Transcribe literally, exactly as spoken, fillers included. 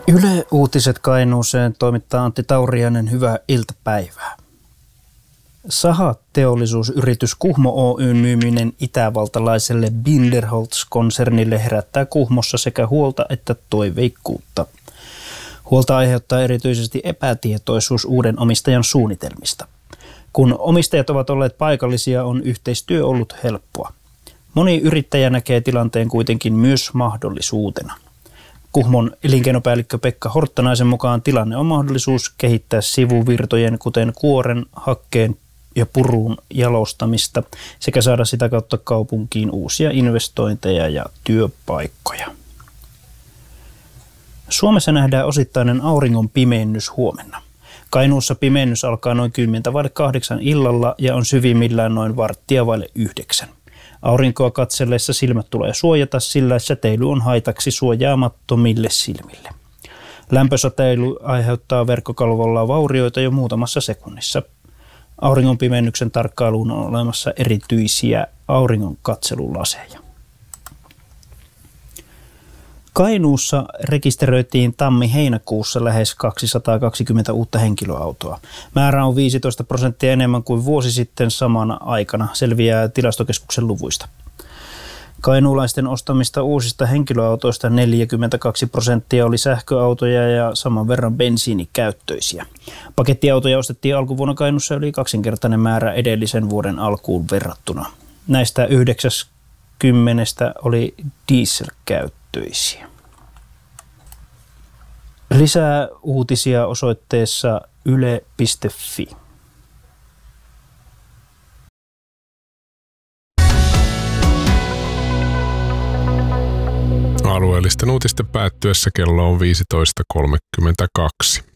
Yle Uutiset Kainuuseen toimittaa Antti Tauriainen, hyvää iltapäivää. Sahateollisuusyritys Kuhmo Oy:n myyminen itävaltalaiselle Binderholz-konsernille herättää Kuhmossa sekä huolta että toiveikkuutta. Huolta aiheuttaa erityisesti epätietoisuus uuden omistajan suunnitelmista. Kun omistajat ovat olleet paikallisia, on yhteistyö ollut helppoa. Moni yrittäjä näkee tilanteen kuitenkin myös mahdollisuutena. Kuhmon elinkeinopäällikkö Pekka Horttanaisen mukaan tilanne on mahdollisuus kehittää sivuvirtojen, kuten kuoren, hakkeen ja purun jalostamista sekä saada sitä kautta kaupunkiin uusia investointeja ja työpaikkoja. Suomessa nähdään osittainen auringon pimennys huomenna. Kainuussa pimennys alkaa noin kymmentä vaille kahdeksan illalla ja on syvimmillään noin varttia vaille yhdeksän. Aurinkoa katsellessa silmät tulee suojata, sillä säteily on haitaksi suojaamattomille silmille. Lämpösäteily aiheuttaa verkkokalvolla vaurioita jo muutamassa sekunnissa. Auringon pimennyksen tarkkailuun on olemassa erityisiä auringon katselulaseja. Kainuussa rekisteröitiin tammi-heinäkuussa lähes kaksisataakaksikymmentä uutta henkilöautoa. Määrä on viisitoista prosenttia enemmän kuin vuosi sitten samana aikana, selviää Tilastokeskuksen luvuista. Kainuulaisten ostamista uusista henkilöautoista neljäkymmentäkaksi prosenttia oli sähköautoja ja saman verran bensiinikäyttöisiä. Pakettiautoja ostettiin alkuvuonna Kainuussa yli kaksinkertainen määrä edellisen vuoden alkuun verrattuna. Näistä yhdeksänkymmentä oli dieselkäyttöisiä. Lisää uutisia osoitteessa yle piste fi. Alueellisten uutisten päättyessä kello on viisitoista kolmekymmentäkaksi.